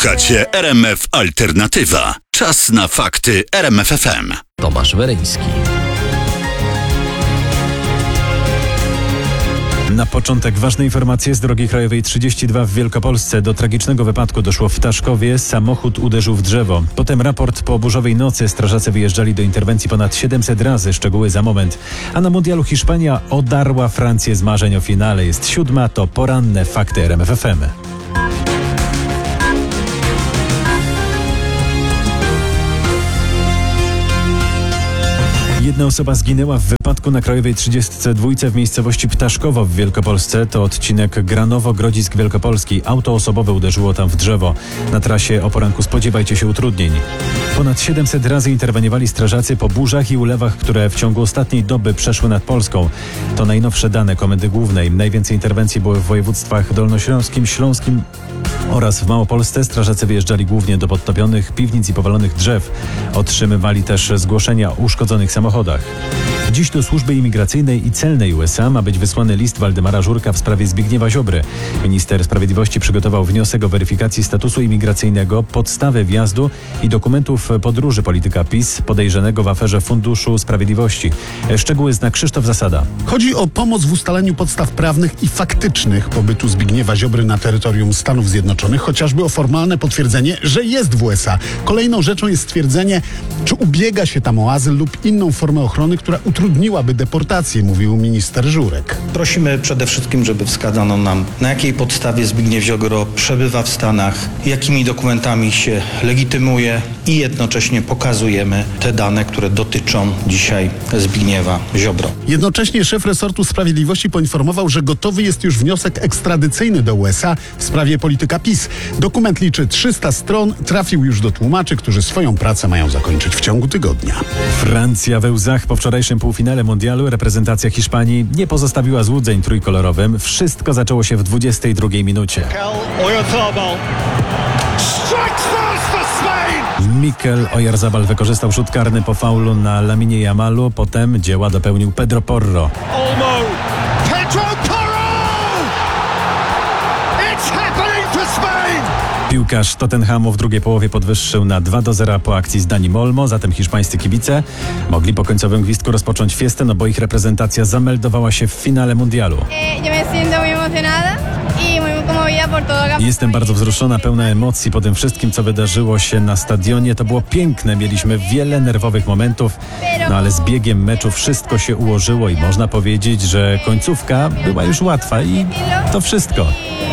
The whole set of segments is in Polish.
Słuchacie RMF Alternatywa. Czas na fakty RMF FM. Tomasz Weryński. Na początek ważne informacje z drogi krajowej 32 w Wielkopolsce. Do tragicznego wypadku doszło w Taszkowie. Samochód uderzył w drzewo. Potem raport po burzowej nocy. Strażacy wyjeżdżali do interwencji ponad 700 razy. Szczegóły za moment. A na mundialu Hiszpania odarła Francję z marzeń o finale. Jest 7. To poranne fakty RMF FM. Jedna osoba zginęła w wypadku na krajowej 32 w miejscowości Ptaszkowo w Wielkopolsce. To odcinek Granowo-Grodzisk Wielkopolski. Auto osobowe uderzyło tam w drzewo. Na trasie o poranku spodziewajcie się utrudnień. Ponad 700 razy interweniowali strażacy po burzach i ulewach, które w ciągu ostatniej doby przeszły nad Polską. To najnowsze dane Komendy Głównej. Najwięcej interwencji było w województwach dolnośląskim, śląskim oraz w Małopolsce. Strażacy wyjeżdżali głównie do podtopionych piwnic i powalonych drzew. Otrzymywali też zgłoszenia o uszkodzonych samochodach. Dziś do Służby Imigracyjnej i Celnej USA ma być wysłany list Waldemara Żurka w sprawie Zbigniewa Ziobry. Minister Sprawiedliwości przygotował wniosek o weryfikacji statusu imigracyjnego, podstawę wjazdu i dokumentów podróży polityka PiS podejrzanego w aferze Funduszu Sprawiedliwości. Szczegóły zna Krzysztof Zasada. Chodzi o pomoc w ustaleniu podstaw prawnych i faktycznych pobytu Zbigniewa Ziobry na terytorium Stanów Zjednoczonych, chociażby o formalne potwierdzenie, że jest w USA. Kolejną rzeczą jest stwierdzenie, czy ubiega się tam o azyl lub inną formę ochrony, która utrudniłaby deportację, mówił minister Żurek. Prosimy przede wszystkim, żeby wskazano nam, na jakiej podstawie Zbigniew Ziobro przebywa w Stanach, jakimi dokumentami się legitymuje i jednocześnie pokazujemy te dane, które dotyczą dzisiaj Zbigniewa Ziobro. Jednocześnie szef resortu sprawiedliwości poinformował, że gotowy jest już wniosek ekstradycyjny do USA w sprawie polityka PiS. Dokument liczy 300 stron, trafił już do tłumaczy, którzy swoją pracę mają zakończyć w ciągu tygodnia. Francja we łzach po wczorajszym półfinale mundialu. Reprezentacja Hiszpanii nie pozostawiła złudzeń trójkolorowym. Wszystko zaczęło się w 22 minucie. Mikel Oyarzabal wykorzystał rzut karny po faulu na Laminie Yamalu. Potem dzieła dopełnił Pedro Porro. Piłkarz Tottenhamu w drugiej połowie podwyższył na 2-0 po akcji z Dani Olmo. Zatem hiszpańscy kibice mogli po końcowym gwizdku rozpocząć fiestę, bo ich reprezentacja zameldowała się w finale mundialu. Jestem bardzo wzruszona, pełna emocji po tym wszystkim, co wydarzyło się na stadionie. To było piękne, mieliśmy wiele nerwowych momentów, ale z biegiem meczu wszystko się ułożyło i można powiedzieć, że końcówka była już łatwa i to wszystko.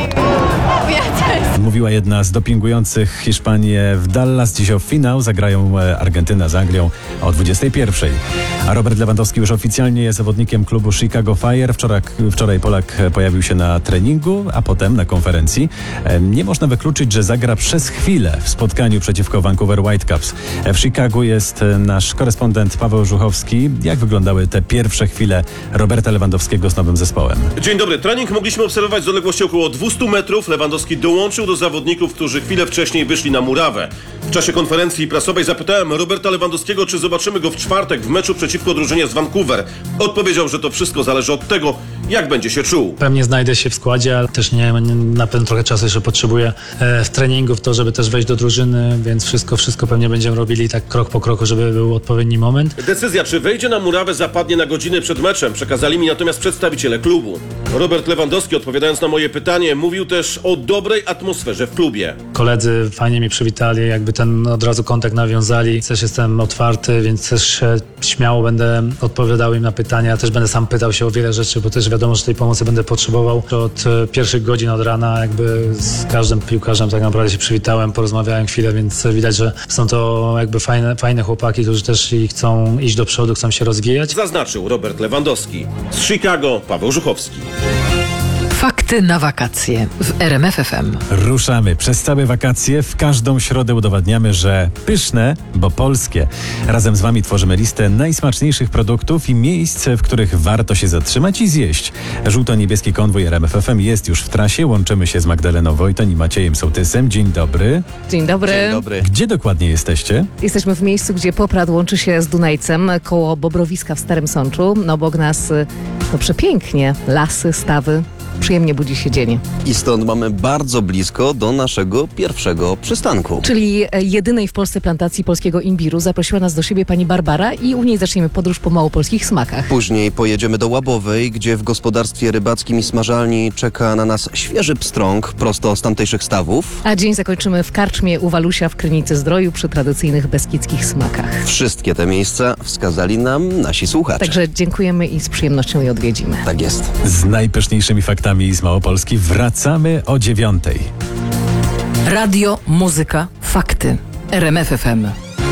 Mówiła jedna z dopingujących Hiszpanię w Dallas. Dziś o finał zagrają Argentyna z Anglią o 21:00. A Robert Lewandowski już oficjalnie jest zawodnikiem klubu Chicago Fire. Wczoraj Polak pojawił się na treningu, a potem na konferencji. Nie można wykluczyć, że zagra przez chwilę w spotkaniu przeciwko Vancouver Whitecaps. W Chicago jest nasz korespondent Paweł Żuchowski. Jak wyglądały te pierwsze chwile Roberta Lewandowskiego z nowym zespołem? Dzień dobry. Trening mogliśmy obserwować z odległości około 200 metrów. Lewandowski dołączył do zawodników, którzy chwilę wcześniej wyszli na murawę. W czasie konferencji prasowej zapytałem Roberta Lewandowskiego, czy zobaczymy go w czwartek w meczu przeciwko drużynie z Vancouver. Odpowiedział, że to wszystko zależy od tego, jak będzie się czuł. Pewnie znajdę się w składzie, ale też na pewno trochę czasu jeszcze potrzebuję w treningu, w to, żeby też wejść do drużyny, więc wszystko pewnie będziemy robili tak krok po kroku, żeby był odpowiedni moment. Decyzja, czy wejdzie na murawę, zapadnie na godziny przed meczem. Przekazali mi natomiast przedstawiciele klubu. Robert Lewandowski, odpowiadając na moje pytanie, mówił też o dobrej atmosferze w klubie. Koledzy fajnie mnie przywitali, jakby ten od razu kontakt nawiązali. Też jestem otwarty, więc też śmiało będę odpowiadał im na pytania. Też będę sam pytał się o wiele rzeczy, bo też wiadomo, że tej pomocy będę potrzebował. Od pierwszych godzin od rana jakby z każdym piłkarzem tak naprawdę się przywitałem, porozmawiałem chwilę, więc widać, że są to jakby fajne chłopaki, którzy też chcą iść do przodu, chcą się rozwijać. Zaznaczył Robert Lewandowski. Z Chicago Paweł Żuchowski. Fakty na wakacje w RMF FM. Ruszamy. Przez całe wakacje w każdą środę udowadniamy, że pyszne, bo polskie. Razem z Wami tworzymy listę najsmaczniejszych produktów i miejsc, w których warto się zatrzymać i zjeść. Żółto-niebieski konwój RMF FM jest już w trasie. Łączymy się z Magdaleną Wojtoń i Maciejem Sołtysem. Dzień dobry. Dzień dobry. Dzień dobry. Gdzie dokładnie jesteście? Jesteśmy w miejscu, gdzie Poprad łączy się z Dunajcem, koło Bobrowiska w Starym Sączu. Obok nas przepięknie. Lasy, stawy. przyjemnie budzi się dzień. I stąd mamy bardzo blisko do naszego pierwszego przystanku. Czyli jedynej w Polsce plantacji polskiego imbiru zaprosiła nas do siebie pani Barbara i u niej zaczniemy podróż po małopolskich smakach. Później pojedziemy do Łabowej, gdzie w gospodarstwie rybackim i smażalni czeka na nas świeży pstrąg prosto z tamtejszych stawów. A dzień zakończymy w karczmie u Walusia w Krynicy Zdroju przy tradycyjnych beskidzkich smakach. Wszystkie te miejsca wskazali nam nasi słuchacze. Także dziękujemy i z przyjemnością je odwiedzimy. Tak jest. Z najpyszniejszymi faktami z Małopolski wracamy o 9:00. Radio, muzyka, fakty. RMF FM.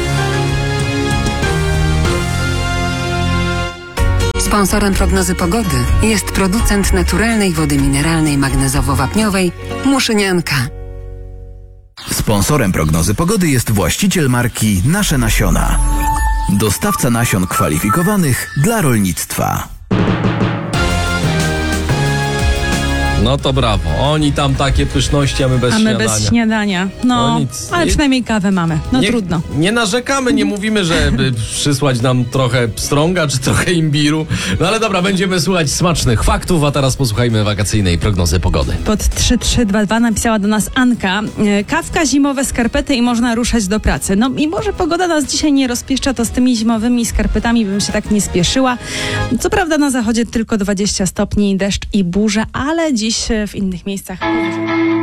Sponsorem prognozy pogody jest producent naturalnej wody mineralnej magnezowo-wapniowej Muszynianka. Sponsorem prognozy pogody jest właściciel marki Nasze Nasiona. Dostawca nasion kwalifikowanych dla rolnictwa. No to brawo. Oni tam takie pyszności, a my bez śniadania. bez śniadania. No, nic. ale przynajmniej kawę mamy. No trudno. Nie narzekamy, nie mówimy, żeby przysłać nam trochę pstrąga czy trochę imbiru. No ale dobra, będziemy słuchać smacznych faktów, a teraz posłuchajmy wakacyjnej prognozy pogody. Pod 3322 napisała do nas Anka. Kawka, zimowe skarpety i można ruszać do pracy. No i może pogoda nas dzisiaj nie rozpieszcza, to z tymi zimowymi skarpetami bym się tak nie spieszyła. Co prawda na zachodzie tylko 20 stopni, deszcz i burza, ale dziś w innych miejscach